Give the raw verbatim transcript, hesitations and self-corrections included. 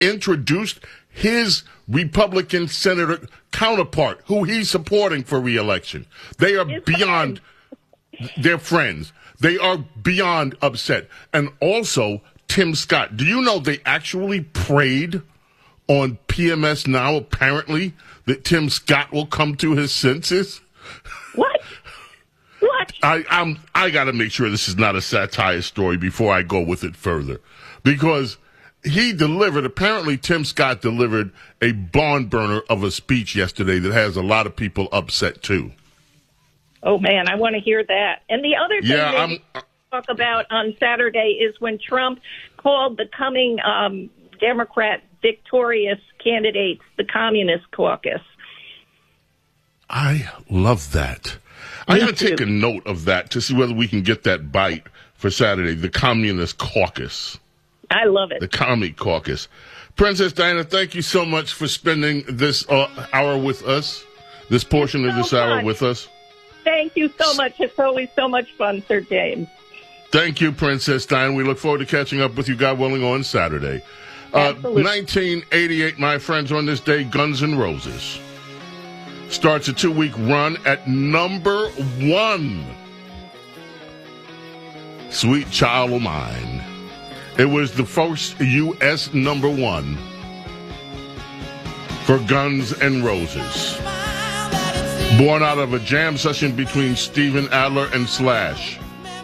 introduced his Republican senator counterpart, who he's supporting for re-election. They are His beyond their friends. They are beyond upset. And also, Tim Scott, do you know they actually prayed on P M S Now, apparently, that Tim Scott will come to his senses? What? What? I, I'm, I got to make sure this is not a satire story before I go with it further. Because he delivered, apparently Tim Scott delivered a barn burner of a speech yesterday that has a lot of people upset, too. Oh, man, I want to hear that. And the other thing Yeah, that I'm, we talk about on Saturday is when Trump called the coming um, Democrat victorious candidates the Communist Caucus. I love that. I Me got to too. take a note of that to see whether we can get that bite for Saturday, the Communist Caucus. I love it. The Commie Caucus. Princess Diana, thank you so much for spending this uh, hour with us, this portion of so this hour much. with us. Thank you so much. It's always so much fun, Sir James. Thank you, Princess Diana. We look forward to catching up with you, God willing, on Saturday. Uh, Absolutely. nineteen eighty-eight, my friends, on this day, Guns N' Roses starts a two-week run at number one. Sweet Child of Mine. It was the first U S number one for Guns N' Roses. Born out of a jam session between Steven Adler and Slash.